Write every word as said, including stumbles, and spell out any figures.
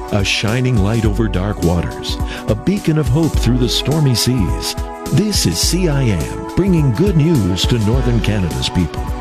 a shining light over dark waters, a beacon of hope through the stormy seas. This is C I M, bringing good news to Northern Canada's people.